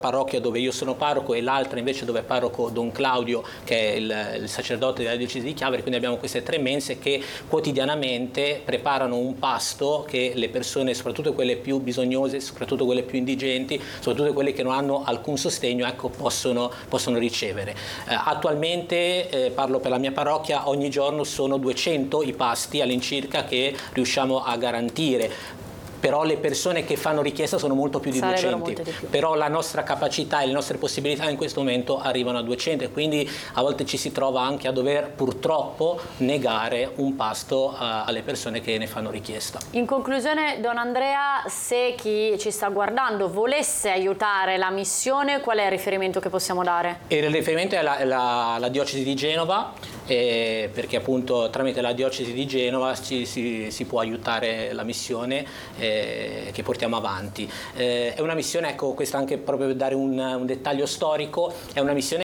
parrocchia dove io sono parroco e l'altra invece dove è parroco Don Claudio, che è il sacerdote della diocesi di Chiavari. Quindi abbiamo queste 3 mense che quotidianamente preparano un pasto che le persone, soprattutto quelle più bisognose, soprattutto quelle più indigenti, soprattutto quelle che non hanno alcun sostegno, ecco, possono ricevere. Attualmente, parlo per la mia parrocchia, ogni giorno sono 200 i pasti all'incirca che riusciamo a garantire. Però le persone che fanno richiesta sono molto più di 200, però la nostra capacità e le nostre possibilità in questo momento arrivano a 200 e quindi a volte ci si trova anche a dover purtroppo negare un pasto alle persone che ne fanno richiesta. In conclusione, Don Andrea, se chi ci sta guardando volesse aiutare la missione, qual è il riferimento che possiamo dare? Il riferimento è la diocesi di Genova, perché appunto tramite la diocesi di Genova si può aiutare la missione che portiamo avanti. È una missione, ecco, questo anche proprio per dare un dettaglio storico, è una missione.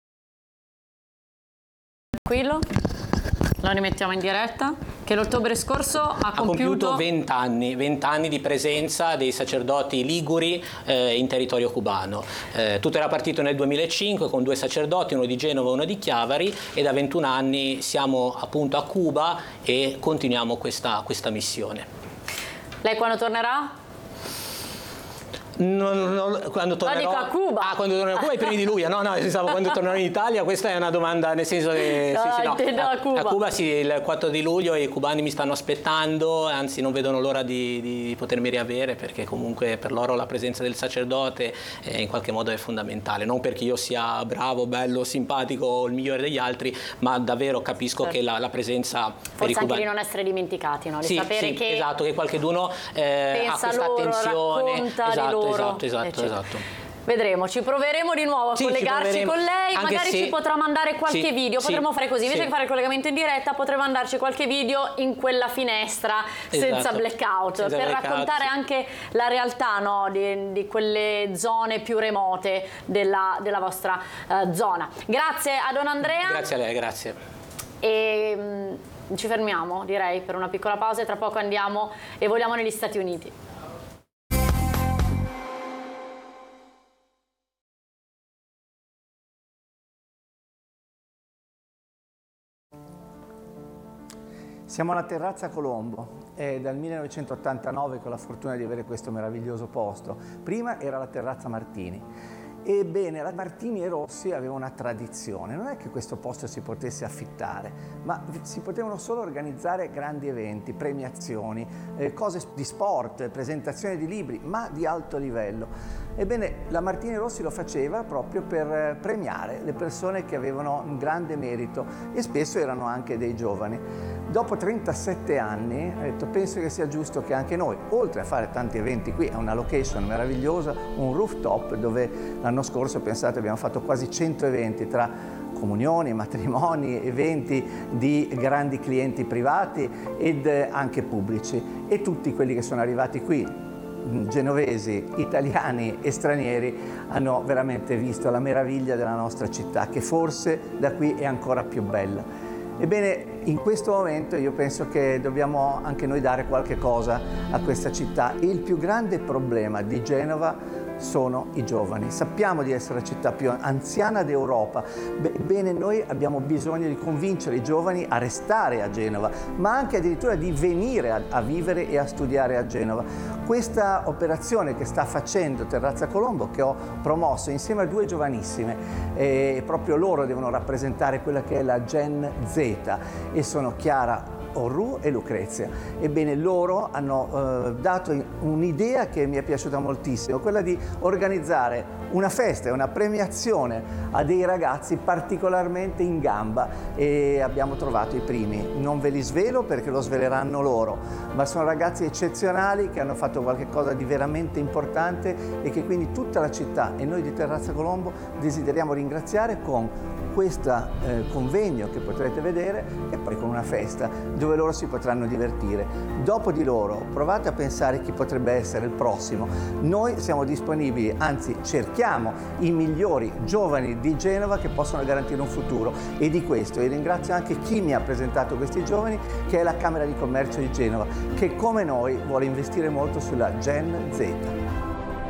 Tranquillo, lo rimettiamo in diretta, che l'ottobre scorso ha compiuto 20 anni di presenza dei sacerdoti liguri in territorio cubano. Tutto era partito nel 2005 con 2 sacerdoti, uno di Genova e uno di Chiavari, e da 21 anni siamo appunto a Cuba e continuiamo questa missione. Lei quando tornerà? Quando tornerò a Cuba. Quando tornerò a Cuba i primi di luglio. Quando tornerò in Italia, questa è una domanda, nel senso che a Cuba sì, il 4 di luglio i cubani mi stanno aspettando, anzi non vedono l'ora di potermi riavere, perché comunque per loro la presenza del sacerdote in qualche modo è fondamentale, non perché io sia bravo, bello, simpatico, il migliore degli altri, ma davvero capisco che la presenza per i cubani, anche di non essere dimenticati, no? Di sapere che esatto, che qualcheduno ha questa attenzione, esatto. Vedremo, ci proveremo di nuovo a collegarci con lei, magari ci potrà mandare qualche video, potremmo fare così, invece che fare il collegamento in diretta potremmo mandarci qualche video in quella finestra senza blackout, per raccontare anche la realtà, no, di quelle zone più remote della vostra zona. Grazie a Don Andrea. Grazie a lei, grazie. E ci fermiamo, direi, per una piccola pausa e tra poco andiamo e voliamo negli Stati Uniti. Siamo alla Terrazza Colombo, è dal 1989 che ho la fortuna di avere questo meraviglioso posto. Prima era la Terrazza Martini. Ebbene, la Martini e Rossi aveva una tradizione, non è che questo posto si potesse affittare, ma si potevano solo organizzare grandi eventi, premiazioni, cose di sport, presentazioni di libri, ma di alto livello. Ebbene, la Martini e Rossi lo faceva proprio per premiare le persone che avevano un grande merito e spesso erano anche dei giovani. Dopo 37 anni ho detto, penso che sia giusto che anche noi, oltre a fare tanti eventi qui, è una location meravigliosa, un rooftop dove l'anno scorso, pensate, abbiamo fatto quasi 100 eventi tra comunioni, matrimoni, eventi di grandi clienti privati ed anche pubblici, e tutti quelli che sono arrivati qui, genovesi, italiani e stranieri, hanno veramente visto la meraviglia della nostra città, che forse da qui è ancora più bella. Ebbene, in questo momento io penso che dobbiamo anche noi dare qualche cosa a questa città. Il più grande problema di Genova sono i giovani. Sappiamo di essere la città più anziana d'Europa. Bene, noi abbiamo bisogno di convincere i giovani a restare a Genova, ma anche addirittura di venire a vivere e a studiare a Genova. Questa operazione che sta facendo Terrazza Colombo, che ho promosso insieme a 2 giovanissime, proprio loro devono rappresentare quella che è la Gen Z, e sono Chiara Orru e Lucrezia. Ebbene, loro hanno dato un'idea che mi è piaciuta moltissimo, quella di organizzare una festa, una premiazione a dei ragazzi particolarmente in gamba, e abbiamo trovato i primi. Non ve li svelo perché lo sveleranno loro, ma sono ragazzi eccezionali che hanno fatto qualcosa di veramente importante e che quindi tutta la città e noi di Terrazza Colombo desideriamo ringraziare con questo convegno che potrete vedere, e poi con una festa dove loro si potranno divertire. Dopo di loro provate a pensare chi potrebbe essere il prossimo. Noi siamo disponibili, anzi cerchiamo i migliori giovani di Genova che possono garantire un futuro, e di questo io ringrazio anche chi mi ha presentato questi giovani, che è la Camera di Commercio di Genova, che come noi vuole investire molto sulla Gen Z.